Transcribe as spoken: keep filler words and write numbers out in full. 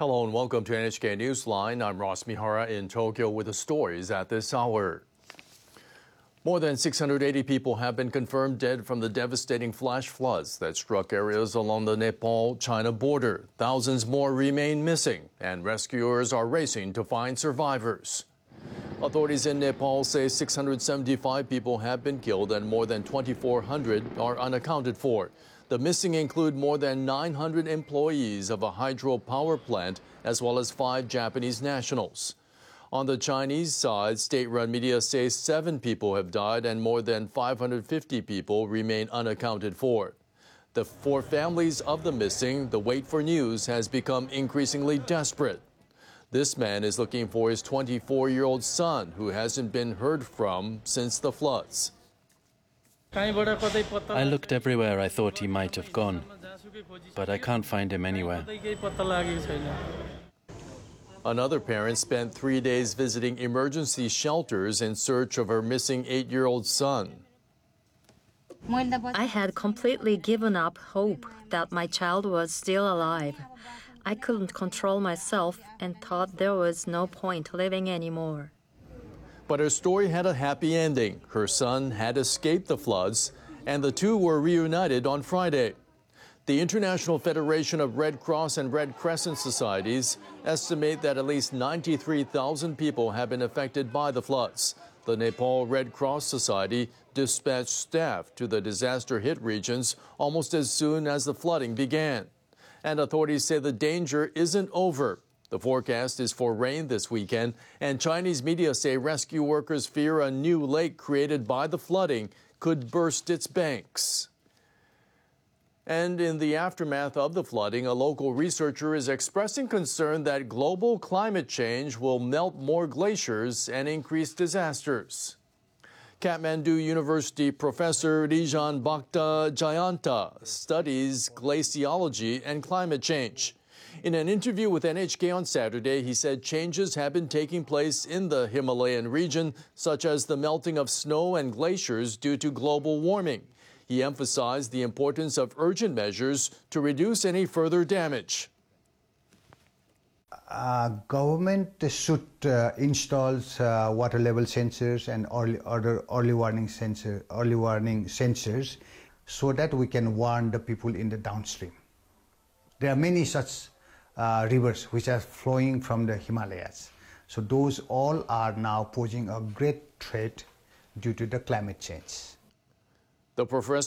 Hello and welcome to N H K Newsline. I'm Ross Mihara in Tokyo with the stories at this hour. More than six hundred eighty people have been confirmed dead from the devastating flash floods that struck areas along the Nepal-China border. Thousands more remain missing, and rescuers are racing to find survivors. Authorities in Nepal say six hundred seventy-five people have been killed and more than twenty-four hundred are unaccounted for. The missing include more than nine hundred employees of a hydropower plant, as well as five Japanese nationals. On the Chinese side, state-run media say seven people have died and more than five hundred fifty people remain unaccounted for. The, for families of the missing, the wait for news has become increasingly desperate. This man is looking for his twenty-four-year-old son, who hasn't been heard from since the floods. I looked everywhere I thought he might have gone, but I can't find him anywhere. Another parent spent three days visiting emergency shelters in search of her missing eight-year-old son. I had completely given up hope that my child was still alive. I couldn't control myself and thought there was no point living anymore. But her story had a happy ending. Her son had escaped the floods, and the two were reunited on Friday. The International Federation of Red Cross and Red Crescent Societies estimate that at least ninety-three thousand people have been affected by the floods. The Nepal Red Cross Society dispatched staff to the disaster-hit regions almost as soon as the flooding began. And authorities say the danger isn't over. The forecast is for rain this weekend, and Chinese media say rescue workers fear a new lake created by the flooding could burst its banks. And in the aftermath of the flooding, a local researcher is expressing concern that global climate change will melt more glaciers and increase disasters. Kathmandu University professor Rijan Bhakta Jayanta studies glaciology and climate change. In an interview with N H K on Saturday, he said changes have been taking place in the Himalayan region, such as the melting of snow and glaciers due to global warming. He emphasized the importance of urgent measures to reduce any further damage. Uh, government should uh, install uh, water level sensors and early, other early warning sensor, early warning sensors, so that we can warn the people in the downstream. There are many such uh, rivers which are flowing from the Himalayas. So those all are now posing a great threat due to the climate change. The professor